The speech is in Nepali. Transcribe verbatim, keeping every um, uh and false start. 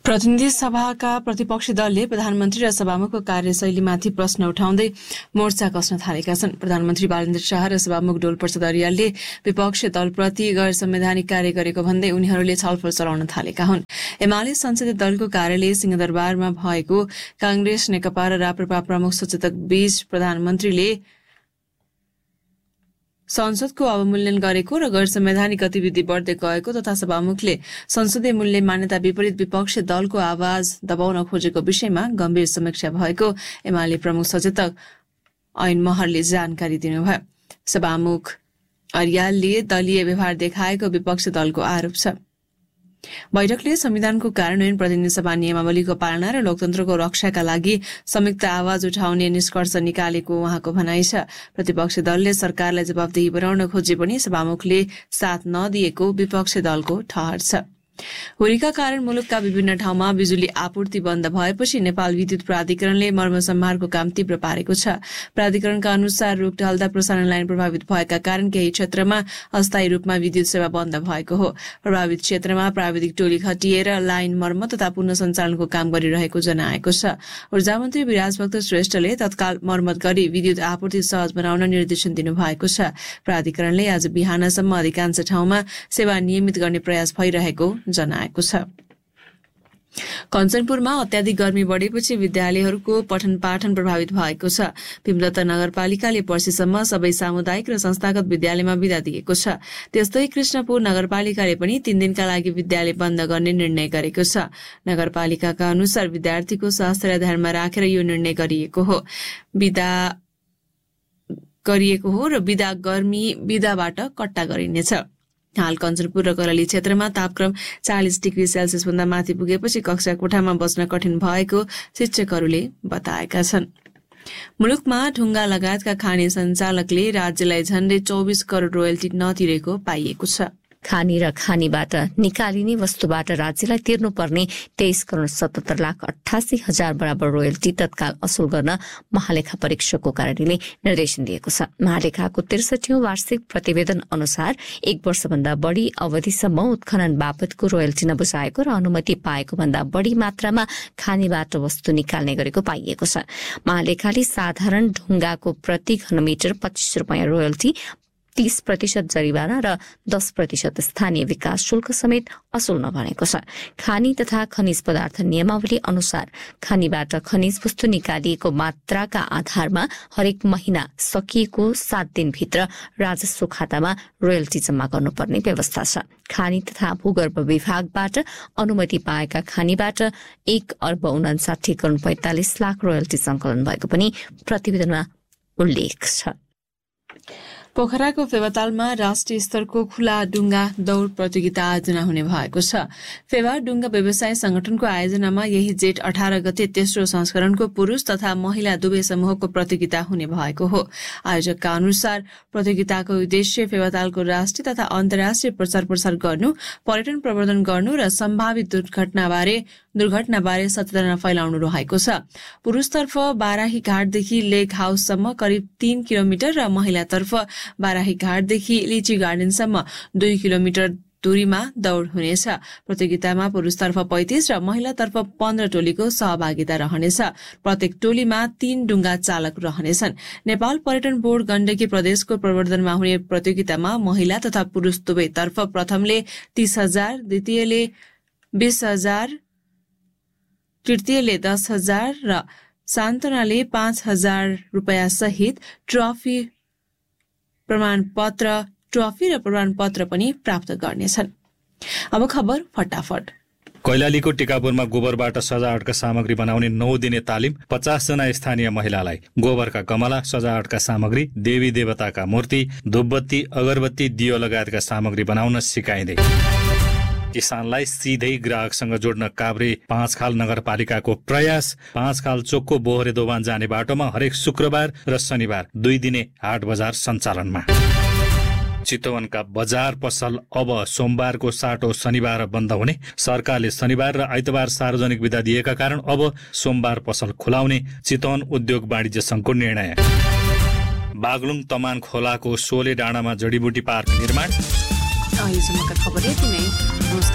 प्रतिनिधि सभाका प्रतिपक्षी दलले प्रधानमन्त्री र सभामुखको कार्यशैलीमाथि प्रश्न उठाउँदै मोर्चा कस्न थालेका छन्। प्रधानमन्त्री बालेन्द्र शाह र सभामुख डोलप्रसाद अर्यालले विपक्षी दलप्रति गैर संवैधानिक कार्य गरेको भन्दै उनीहरूले छलफल चलाउन थालेका हुन्। एमाले संसदीय दलको कार्यालय सिंहदरबारमा भएको कांग्रेस, नेकपा र राप्रपा प्रमुख सचेतक बीच प्रधानमन्त्रीले संसदको अवमूल्यन गरेको र गैर संवैधानिक गतिविधि बढ्दै गएको तथा सभामुखले संसदीय मूल्य मान्यता विपरीत विपक्षी दलको आवाज दबाउन खोजेको विषयमा गम्भीर समीक्षा भएको एमाले प्रमुख सचेतक ऐन महरले जानकारी दिनुभयो। सभामुख अर्यालले दलीय व्यवहार देखाएको विपक्षी दलको आरोप छ। बैठकले संविधानको कार्यान्वयन, प्रतिनिधि सभा नियमावलीको पालना र लोकतन्त्रको रक्षाका लागि संयुक्त आवाज उठाउने निष्कर्ष निकालेको उहाँको भनाइ छ। प्रतिपक्षी दलले सरकारलाई जवाबदेही बनाउन खोजे पनि सभामुखले साथ नदिएको विपक्षी दलको ठहर छ। हुरीका कारण मुलुकका विभिन्न ठाउँमा बिजुली आपूर्ति बन्द भएपछि नेपाल विद्युत प्राधिकरणले मर्मसम्हारको काम तीव्र पारेको छ। प्राधिकरणका अनुसार रूप ढल्दा प्रसारण लाइन प्रभावित भएका कारण केही क्षेत्रमा अस्थायी रूपमा विद्युत सेवा बन्द भएको हो। प्रभावित क्षेत्रमा प्राविधिक टोली खटिएर लाइन मर्मत तथा पुनः सञ्चालनको काम गरिरहेको जनाएको छ। ऊर्जा मन्त्री विराजभक्त श्रेष्ठले तत्काल मर्मत गरी विद्युत आपूर्ति सहज बनाउन निर्देशन दिनुभएको छ। प्राधिकरणले आज बिहानसम्म अधिकांश ठाउँमा सेवा नियमित गर्ने प्रयास भइरहेको जनाएको छ। कञ्चनपुरमा अत्याधिक गर्मी बढेपछि विद्यालयहरूको पठन पाठन प्रभावित भएको छ। भीमदत्त नगरपालिकाले पर्सिसम्म सबै सामुदायिक र संस्थागत विद्यालयमा बिदा दिएको छ। त्यस्तै कृष्णपुर नगरपालिकाले पनि तीन दिनका लागि विद्यालय बन्द गर्ने निर्णय गरेको छ। नगरपालिकाका अनुसार विद्यार्थीको स्वास्थ्यलाई ध्यानमा राखेर यो निर्णय गरिएको हो। बिदा गरिएको हो र बिदा गर्मी बिदाबाट कट्टा गरिनेछ। हाल कञ्चनपुर र करली क्षेत्रमा तापक्रम चालिस डिग्री सेल्सियस भन्दा माथि पुगेपछि कक्षा कोठामा बस्न कठिन भएको शिक्षकहरूले बताएका छन्। मुलुकमा ढुङ्गा लगायतका खानी सञ्चालकले राज्यलाई झण्डै चौबिस करोड़ रोयल्टी नतिरेको पाइएको छ। खानी र खानीबाट निकालिने वस्तुबाट राज्यलाई तिर्नुपर्ने तेइस करोड़ सतहत्तर लाख अठासी हजार बराबर रोयल्टी तत्काल असुल गर्न महालेखा परीक्षकको कार्यालयले निर्देशन दिएको छ। महालेखाको त्रिसठीौं वार्षिक प्रतिवेदन अनुसार एक वर्षभन्दा बढ़ी अवधिसम्म उत्खनन बापतको रोयल्टी नबुझाएको र अनुमति पाएको भन्दा बढ़ी मात्रामा खानीबाट वस्तु निकाल्ने गरेको पाइएको छ। महालेखाले साधारण ढुङ्गाको प्रति घनमिटर पच्चीस रुपियाँ रोयल्टी, तीस प्रतिशत जरिवाना र दस प्रतिशत स्थानीय विकास शुल्क समेत असुल नभनेको छ। खानी तथा खनिज पदार्थ नियमावली अनुसार खानीबाट खनिज वस्तु निकालिएको मात्राका आधारमा हरेक महिना सकिएको सात दिनभित्र राजस्व खातामा रोयल्टी जम्मा गर्नुपर्ने व्यवस्था छ। खानी तथा भूगर्भ विभागबाट अनुमति पाएका खानीबाट एक अर्ब उनासाठी करोड़ पैंतालिस लाख रोयल्टी संकलन भएको पनि प्रतिवेदनमा उल्लेख छ। पोखराको फेवातालमा राष्ट्रिय स्तरको खुला डुङ्गा दौड़ प्रतियोगिता आयोजना हुने भएको छ। फेवा डुङ्गा व्यवसाय संगठनको आयोजनामा यही जेठ अठारह गते तेस्रो संस्करणको पुरूष तथा महिला दुवै समूहको प्रतियोगिता हुने भएको हो। आयोजकका अनुसार प्रतियोगिताको उद्देश्य फेवातालको राष्ट्रिय तथा अन्तर्राष्ट्रिय प्रचार प्रसार गर्नु, पर्यटन प्रवर्धन गर्नु र सम्भावित दुर्घटनाबारे दुर्घटनाबारे सचेतना फैलाउनु रहेको छ। पुरूषतर्फ बाराही घाटदेखि लेक हाउससम्म करिब तीन किलोमिटर र महिलातर्फ बाराही घाटदेखि लिची गार्डनसम्म दुई किलोमिटर दूरीमा दौड़ हुनेछ। प्रतियोगितामा पुरूषतर्फ पैंतीस र महिलातर्फ पन्ध्र टोलीको सहभागिता रहनेछ। प्रत्येक टोलीमा तीन डुङ्गा चालक रहनेछन्। नेपाल पर्यटन बोर्ड गण्डकी प्रदेशको प्रवर्धनमा हुने प्रतियोगितामा महिला तथा पुरूष दुवैतर्फ प्रथमले तीस हजार, द्वितीयले बीस हजार, तृतीयले दस हजार र सान्तनाले पाँच हजार रुपियाँ सहित ट्रफी प्रमाणपत्र ट्रफी र प्रमाणपत्र पनि प्राप्त गर्नेछन्। अब खबर फटाफट। कैलालीको टिकापुरमा गोबरबाट सजावटका सामग्री बनाउने नौ दिने तालिम, पचास जना स्थानीय महिलालाई गोबरका गमला, सजावटका सामग्री, देवी देवताका मूर्ति, धूपबत्ती, अगरबत्ती, दियो लगायतका सामग्री बनाउन सिकाइँदै किसानलाई सिधै ग्राहकसँग जोड्न काभ्रे पाँचखाल नगरपालिकाको प्रयास। पाँचखाल चोकको बोहरे दोभान जाने बाटोमा हरेक शुक्रबार र शनिबार दुई दिने हाट बजार सञ्चालनमा। चितवनका बजार पसल अब सोमबारको साटो शनिबार बन्द हुने। सरकारले शनिबार र आइतबार सार्वजनिक बिदा दिएका कारण अब सोमबार पसल खुलाउने चितवन उद्योग वाणिज्य संघको निर्णय। बागलुङ तमान खोलाको सोले डाँडामा जडीबुटी पार्क निर्माण।